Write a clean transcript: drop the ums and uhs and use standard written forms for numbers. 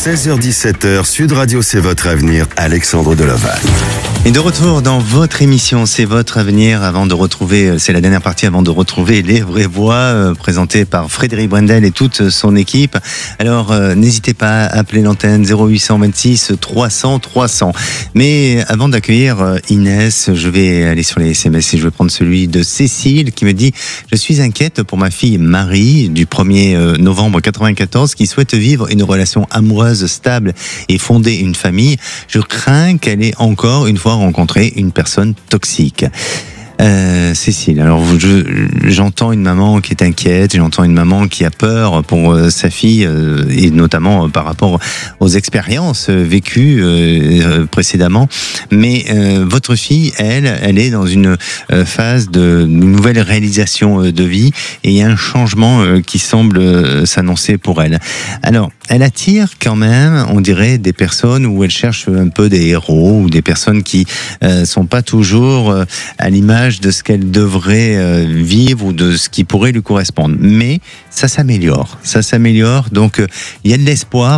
16h-17h, Sud Radio, c'est votre avenir, Alexandre Deloval. Et de retour dans votre émission, c'est votre avenir, avant de retrouver, c'est la dernière partie avant de retrouver les vraies voix, présentées par Frédéric Brendel et toute son équipe. Alors, n'hésitez pas à appeler l'antenne 0826 300 300. Mais avant d'accueillir Inès, je vais aller sur les SMS et je vais prendre celui de Cécile qui me dit « Je suis inquiète pour ma fille Marie du 1er novembre 94 qui souhaite vivre une relation amoureuse stable et fonder une famille. Je crains qu'elle ait encore une fois rencontrer une personne toxique. » Cécile, alors j'entends une maman qui est inquiète, j'entends une maman qui a peur pour sa fille et notamment par rapport aux expériences vécues précédemment. Mais votre fille, elle est dans une phase de nouvelle réalisation de vie et il y a un changement qui semble s'annoncer pour elle. Alors, elle attire quand même, on dirait, des personnes où elle cherche un peu des héros ou des personnes qui sont pas toujours à l'image de ce qu'elle devrait vivre ou de ce qui pourrait lui correspondre. Mais ça s'améliore. Donc il y a de l'espoir.